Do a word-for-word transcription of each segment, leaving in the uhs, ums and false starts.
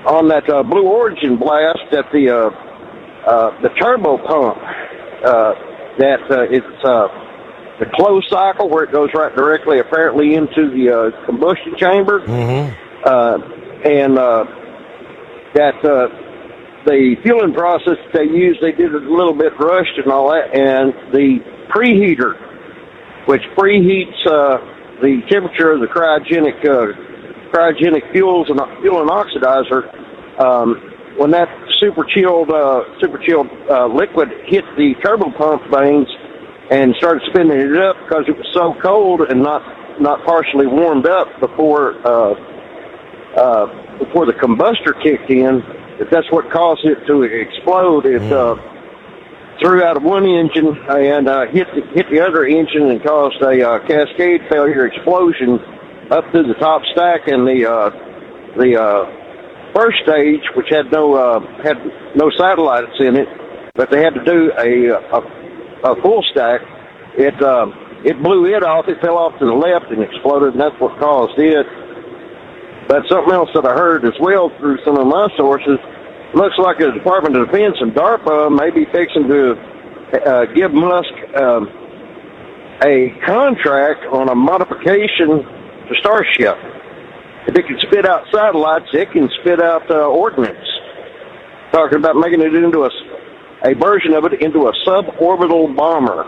on that uh, Blue Origin blast that the uh, uh, the turbo pump uh, that uh, it's uh, the closed cycle where it goes right directly apparently into the uh, combustion chamber, Mm-hmm. uh, and uh, that uh, the fueling process that they used, they did it a little bit rushed and all that, and the preheater, which preheats uh, the temperature of the cryogenic uh, cryogenic fuels and fuel and oxidizer, um, when that super chilled uh, super chilled uh, liquid hit the turbo pump vanes and started spinning it up because it was so cold and not not partially warmed up before uh, uh, before the combustor kicked in. If that's what caused it to explode, it uh, threw out of one engine and uh, hit the, hit the other engine and caused a uh, cascade failure explosion up through the top stack. And the uh, the uh, first stage, which had no uh, had no satellites in it, but they had to do a a, a full stack. It uh, it blew it off. It fell off to the left and exploded, and that's what caused it. But something else that I heard as well through some of my sources, looks like the Department of Defense and DARPA may be fixing to uh, give Musk um, a contract on a modification to Starship. If it can spit out satellites, it can spit out uh, ordnance. Talking about making it into a, a version of it into a suborbital bomber.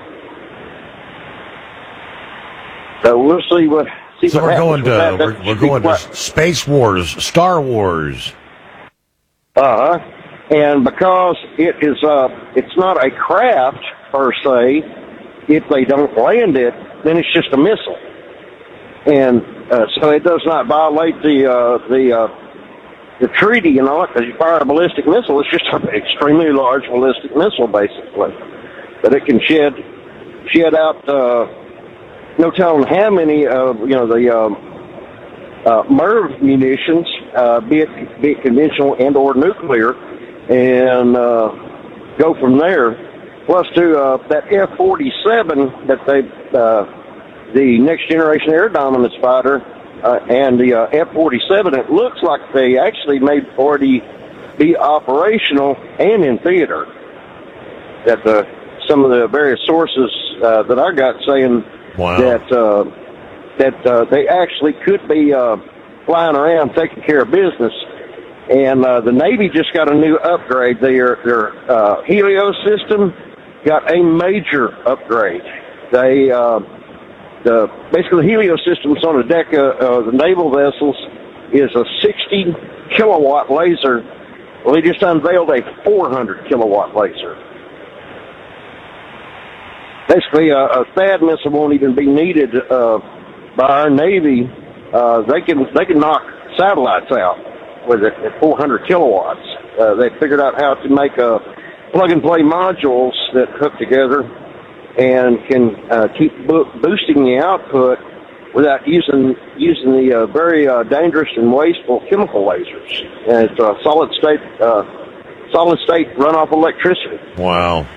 So we'll see what... See So what we're going to that. we're, we're going to Space Wars, Star Wars. Uh, and because it is, uh, it's not a craft per se, if they don't land it, then it's just a missile. And uh, so it does not violate the uh, the uh, the treaty and all that, because you fire a ballistic missile, it's just an extremely large ballistic missile, basically. But it can shed shed out, uh, no telling how many, uh, you know, the um, uh, MIRV munitions, uh, be it be it conventional and or nuclear, and uh, go from there. Plus, to uh, that F forty-seven that they, uh, the Next Generation Air Dominance Fighter, uh, and the uh, F forty-seven, it looks like they actually may already be operational and in theater. That the some of the various sources uh, that I got saying wow. that uh, that uh, they actually could be uh, flying around taking care of business. And uh, the Navy just got a new upgrade. Their their uh, Helios system got a major upgrade. They uh, the basically the Helios systems on the deck of uh, the naval vessels is a sixty kilowatt laser. Well, they just unveiled a four hundred kilowatt laser. Basically, uh, a THAAD missile won't even be needed uh, by our Navy. Uh, they can they can knock satellites out with it at four hundred kilowatts. Uh, they figured out how to make a plug-and-play modules that hook together and can uh, keep bo- boosting the output without using using the uh, very uh, dangerous and wasteful chemical lasers. And it's a solid state uh, solid state runoff electricity. Wow.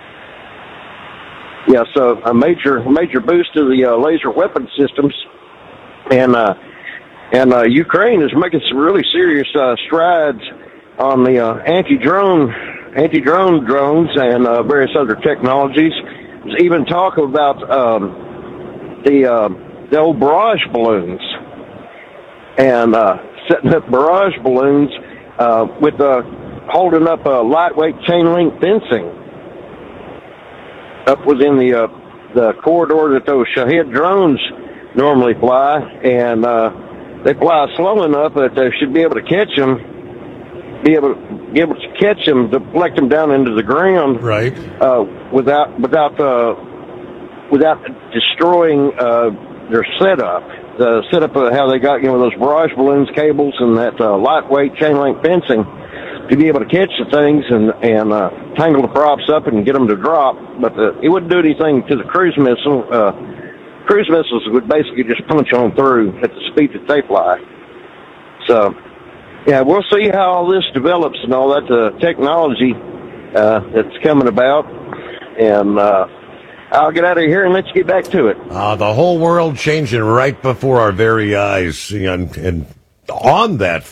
Yeah, so a major major boost to the uh, laser weapon systems, and uh, and uh, Ukraine is making some really serious uh, strides on the uh, anti-drone anti-drone drones and uh, various other technologies. There's even talk about um, the uh, the old barrage balloons and uh, setting up barrage balloons uh, with uh, holding up a lightweight chain link fencing up within the uh, the corridor that those Shahed drones normally fly, and uh, they fly slow enough that they should be able to catch them, be able to, be able to catch them, deflect them down into the ground, right? Uh, without without uh, without destroying uh, their setup. The setup of how they got, you know, those barrage balloons, cables, and that uh, lightweight chain link fencing, to be able to catch the things and and uh, tangle the props up and get them to drop. But uh, it wouldn't do anything to the cruise missile. Uh, cruise missiles would basically just punch on through at the speed that they fly. So, yeah, we'll see how all this develops and all that uh, technology uh, that's coming about. And uh, I'll get out of here and let you get back to it. Uh, the whole world changing right before our very eyes. And, and on that